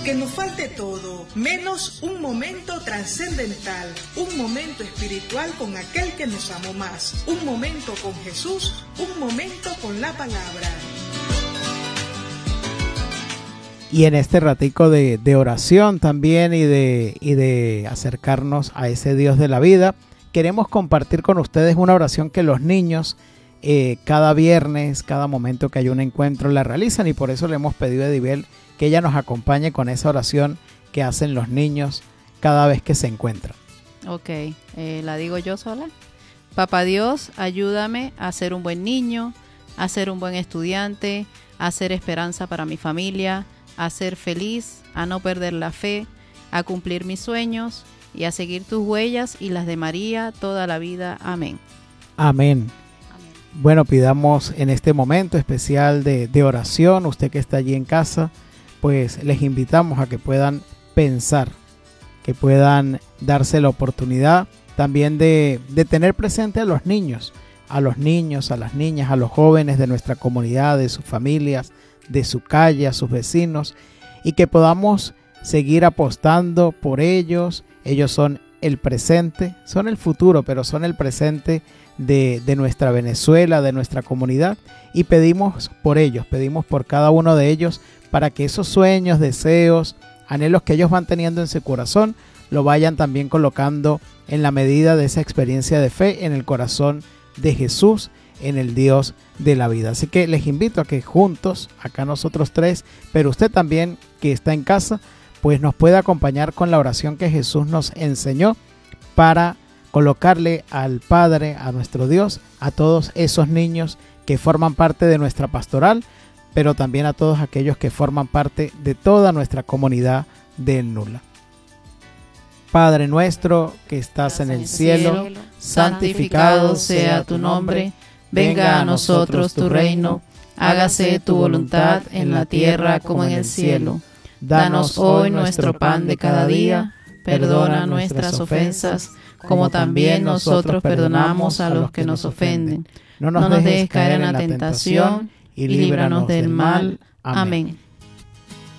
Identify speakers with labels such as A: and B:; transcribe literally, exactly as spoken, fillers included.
A: Que nos falte todo, menos un momento trascendental, un momento espiritual con aquel que nos amó más, un momento con Jesús, un momento con la palabra.
B: Y en este ratico de, de oración también y de, y de acercarnos a ese Dios de la vida, queremos compartir con ustedes una oración que los niños eh, cada viernes, cada momento que hay un encuentro la realizan, y por eso le hemos pedido a Edibel que ella nos acompañe con esa oración que hacen los niños cada vez que se encuentran.
C: Ok, eh, ¿la digo yo sola? Papá Dios, ayúdame a ser un buen niño, a ser un buen estudiante, a ser esperanza para mi familia, a ser feliz, a no perder la fe, a cumplir mis sueños y a seguir tus huellas y las de María toda la vida. Amén.
B: Amén. Amén. Bueno, pidamos en este momento especial de, de oración, usted que está allí en casa, pues les invitamos a que puedan pensar, que puedan darse la oportunidad también de, de tener presente a los niños, a los niños, a las niñas, a los jóvenes de nuestra comunidad, de sus familias, de su calle, a sus vecinos, y que podamos seguir apostando por ellos. Ellos son el presente, son el futuro, pero son el presente de, de nuestra Venezuela, de nuestra comunidad, y pedimos por ellos, pedimos por cada uno de ellos, para que esos sueños, deseos, anhelos que ellos van teniendo en su corazón, lo vayan también colocando en la medida de esa experiencia de fe en el corazón de Jesús, en el Dios de la vida. Así que les invito a que juntos, acá nosotros tres, pero usted también que está en casa, pues nos pueda acompañar con la oración que Jesús nos enseñó para colocarle al Padre, a nuestro Dios, a todos esos niños que forman parte de nuestra pastoral, pero también a todos aquellos que forman parte de toda nuestra comunidad de El Nula. Padre nuestro que estás en el cielo,
C: santificado sea tu nombre, venga a nosotros tu reino, hágase tu voluntad en la tierra como en el cielo. Danos hoy nuestro pan de cada día, perdona nuestras ofensas, como también nosotros perdonamos a los que nos ofenden. No nos dejes caer en la tentación y líbranos del mal. Amén.